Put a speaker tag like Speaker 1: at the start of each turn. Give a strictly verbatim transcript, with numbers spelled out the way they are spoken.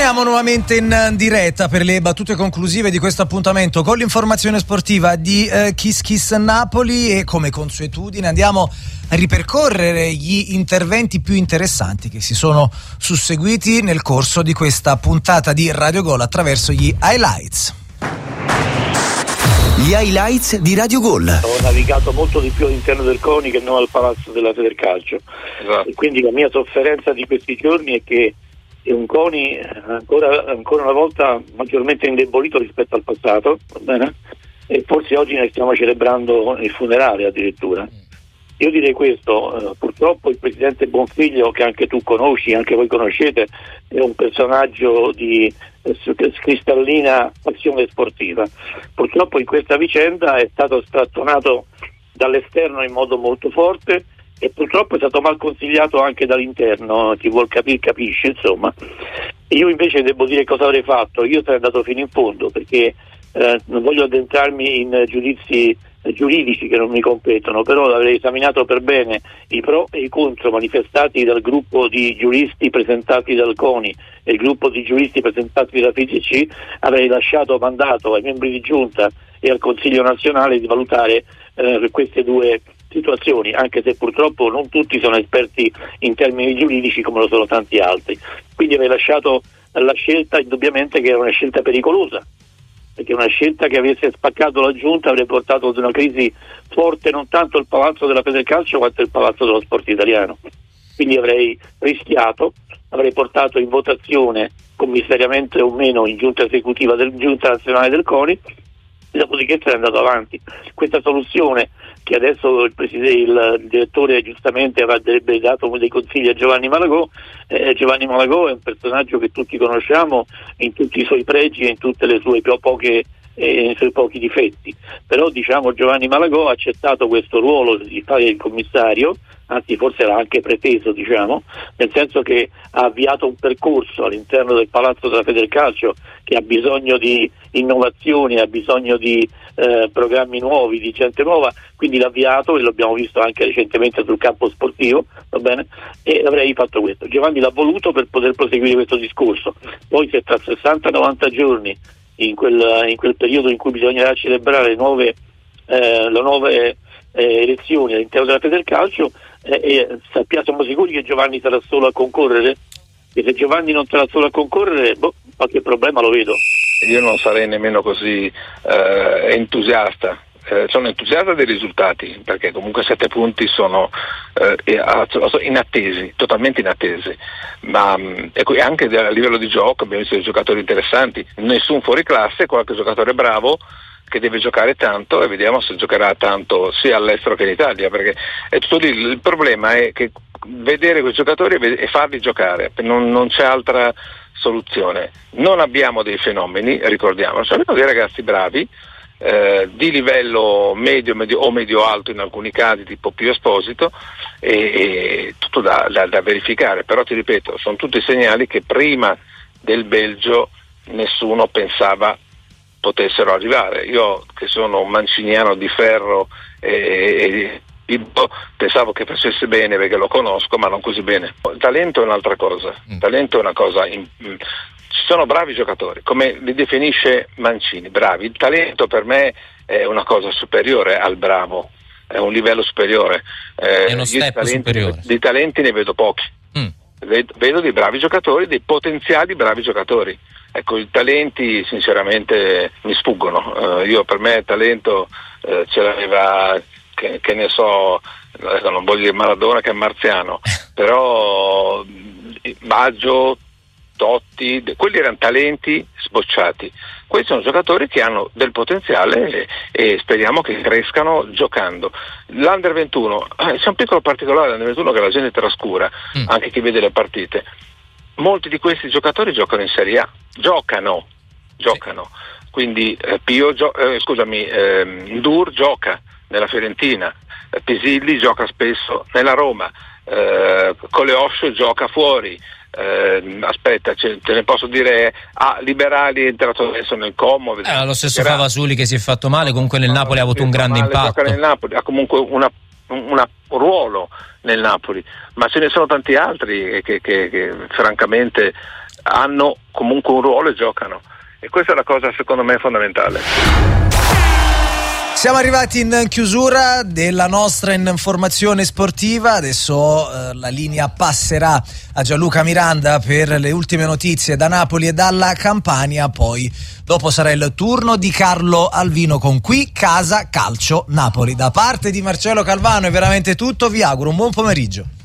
Speaker 1: Torniamo nuovamente in diretta per le battute conclusive di questo appuntamento con l'informazione sportiva di eh, Kiss Kiss Napoli, e come consuetudine andiamo a ripercorrere gli interventi più interessanti che si sono susseguiti nel corso di questa puntata di Radio Gol attraverso gli highlights.
Speaker 2: Gli highlights di Radio Gol.
Speaker 3: Ho navigato molto di più all'interno del CONI che non al palazzo della Federcalcio. Esatto. E quindi la mia sofferenza di questi giorni è che è un CONI ancora, ancora una volta maggiormente indebolito rispetto al passato, va bene? E forse oggi ne stiamo celebrando il funerale addirittura. Io direi questo, eh, purtroppo il presidente Bonfiglio, che anche tu conosci, anche voi conoscete, è un personaggio di eh, cristallina passione sportiva. Purtroppo in questa vicenda è stato strattonato dall'esterno in modo molto forte e purtroppo è stato mal consigliato anche dall'interno, chi vuol capire capisce, insomma. Io invece devo dire cosa avrei fatto, io sarei andato fino in fondo, perché eh, non voglio addentrarmi in giudizi giuridici che non mi competono, però avrei esaminato per bene i pro e i contro manifestati dal gruppo di giuristi presentati dal CONI e il gruppo di giuristi presentati dalla F I G C, avrei lasciato mandato ai membri di giunta e al Consiglio nazionale di valutare eh, queste due situazioni, anche se purtroppo non tutti sono esperti in termini giuridici come lo sono tanti altri. Quindi avrei lasciato la scelta, indubbiamente che era una scelta pericolosa, perché una scelta che avesse spaccato la giunta avrebbe portato ad una crisi forte non tanto il palazzo della Federcalcio quanto il palazzo dello sport italiano. Quindi avrei rischiato, avrei portato in votazione commissariamente o meno in giunta esecutiva del giunta nazionale del CONI, e dopodiché sarei andato avanti. Questa soluzione che adesso il, presidente, il direttore giustamente avrebbe dato dei consigli a Giovanni Malagò, eh, Giovanni Malagò è un personaggio che tutti conosciamo in tutti i suoi pregi e in tutte le sue più poche e nei suoi pochi difetti, però diciamo Giovanni Malagò ha accettato questo ruolo di fare il commissario, anzi forse l'ha anche preteso, diciamo, nel senso che ha avviato un percorso all'interno del Palazzo della Federcalcio che ha bisogno di innovazioni, ha bisogno di eh, programmi nuovi, di gente nuova, quindi l'ha avviato e l'abbiamo visto anche recentemente sul campo sportivo, va bene? E avrei fatto questo. Giovanni l'ha voluto per poter proseguire questo discorso. Poi se tra sessanta novanta giorni in quel, in quel periodo in cui bisognerà celebrare nuove, eh, le nuove eh, elezioni all'interno della Federcalcio, eh, e sappiamo, siamo sicuri che Giovanni sarà solo a concorrere? E se Giovanni non sarà solo a concorrere, boh, qualche problema lo vedo.
Speaker 4: Io non sarei nemmeno così eh, entusiasta. Eh, sono entusiasta dei risultati, perché comunque sette punti sono eh, inattesi, totalmente inattesi, ma ecco, anche a livello di gioco abbiamo visto dei giocatori interessanti, nessun fuoriclasse, qualche giocatore bravo che deve giocare tanto, e vediamo se giocherà tanto sia all'estero che in Italia, perché è tutto lì. Il problema è che vedere quei giocatori e farli giocare, non, non c'è altra soluzione. Non abbiamo dei fenomeni, ricordiamo, sono dei ragazzi bravi, Eh, di livello medio, medio o medio-alto in alcuni casi, tipo Pio Esposito, e, e tutto da, da, da verificare, però ti ripeto, sono tutti segnali che prima del Belgio nessuno pensava potessero arrivare. Io che sono un manciniano di ferro e, e pensavo che facesse bene perché lo conosco, ma non così bene. Il talento è un'altra cosa, il talento è una cosa in, ci sono bravi giocatori, come li definisce Mancini, bravi. Il talento per me è una cosa superiore al bravo, è un livello superiore. Eh,
Speaker 5: è uno step
Speaker 4: talenti,
Speaker 5: superiore.
Speaker 4: Di talenti ne vedo pochi, mm. vedo, vedo dei bravi giocatori, dei potenziali bravi giocatori. Ecco, i talenti sinceramente mi sfuggono. Uh, io per me talento uh, ce l'aveva, che, che ne so, non voglio dire Maradona che è marziano, però Baggio, Totti, quelli erano talenti sbocciati. Questi sono giocatori che hanno del potenziale e, e speriamo che crescano giocando. L'Under ventuno, eh, c'è un piccolo particolare dell'Under ventuno che la gente trascura, mm. anche chi vede le partite. Molti di questi giocatori giocano in Serie A, giocano, giocano. Sì. Quindi eh, Pio, gio- eh, scusami, eh, Ndur gioca nella Fiorentina, eh, Pisilli gioca spesso nella Roma, eh, Coleoscio gioca fuori. Eh, aspetta, ce, te ne posso dire, ah, Liberali è entrato adesso nel Como,
Speaker 5: eh, lo stesso Favasuli che si è fatto male, comunque nel Napoli ha avuto un grande
Speaker 4: male,
Speaker 5: impatto,
Speaker 4: nel Napoli, ha comunque una, una ruolo nel Napoli, ma ce ne sono tanti altri che, che, che francamente hanno comunque un ruolo e giocano, e questa è la cosa secondo me fondamentale.
Speaker 1: Siamo arrivati in chiusura della nostra informazione sportiva, adesso eh, la linea passerà a Gianluca Miranda per le ultime notizie da Napoli e dalla Campania, poi dopo sarà il turno di Carlo Alvino con Qui Casa Calcio Napoli. Da parte di Marcello Calvano è veramente tutto, vi auguro un buon pomeriggio.